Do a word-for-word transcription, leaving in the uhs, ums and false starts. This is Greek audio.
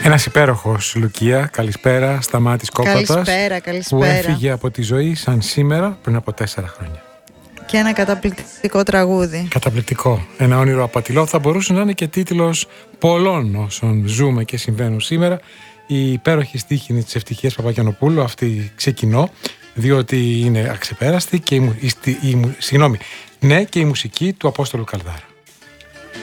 Ένας υπέροχος, Λουκία. Καλησπέρα, Σταμάτης Κόπατας. Καλησπέρα, καλησπέρα. Που έφυγε από τη ζωή σαν σήμερα πριν από τέσσερα χρόνια. Και ένα καταπληκτικό τραγούδι. Καταπληκτικό. Ένα όνειρο απατηλό. Θα μπορούσε να είναι και τίτλος πολλών όσων ζούμε και συμβαίνουν σήμερα. Η υπέροχη στίχη της Ευτυχίας Παπαγιαννοπούλου, αυτή ξεκινώ, διότι είναι αξεπέραστη και η, η, η, η, συγγνώμη, ναι, και η μουσική του Απόστολου Καλδάρα.